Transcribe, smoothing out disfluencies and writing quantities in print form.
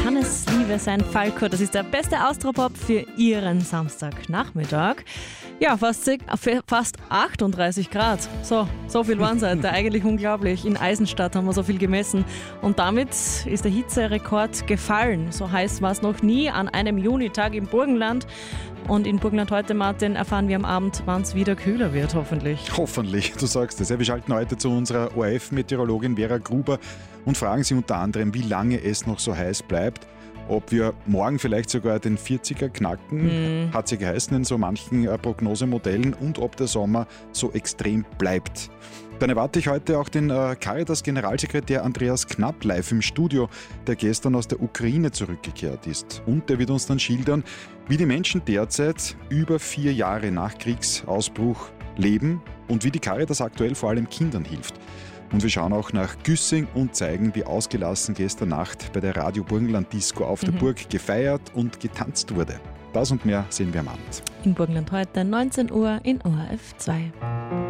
Johannes Liebe sein Falco. Das ist der beste Austropop für Ihren Samstagnachmittag. Ja, fast 38 Grad. So viel waren es heute. Eigentlich unglaublich. In Eisenstadt haben wir so viel gemessen. Und damit ist der Hitzerekord gefallen. So heiß war es noch nie an einem Junitag im Burgenland. Und in Burgenland heute, Martin, erfahren wir am Abend, wann es wieder kühler wird, hoffentlich. Hoffentlich, du sagst es. Ja, wir schalten heute zu unserer ORF-Meteorologin Vera Gruber und fragen sie unter anderem, wie lange es noch so heiß bleibt. Ob wir morgen vielleicht sogar den 40er knacken, hat sie geheißen in so manchen Prognosemodellen, und ob der Sommer so extrem bleibt. Dann erwarte ich heute auch den Caritas-Generalsekretär Andreas Knapp live im Studio, der gestern aus der Ukraine zurückgekehrt ist. Und der wird uns dann schildern, wie die Menschen derzeit über 4 Jahre nach Kriegsausbruch leben und wie die Caritas aktuell vor allem Kindern hilft. Und wir schauen auch nach Güssing und zeigen, wie ausgelassen gestern Nacht bei der Radio Burgenland Disco auf der Burg gefeiert und getanzt wurde. Das und mehr sehen wir am Abend. In Burgenland heute 19 Uhr in ORF 2.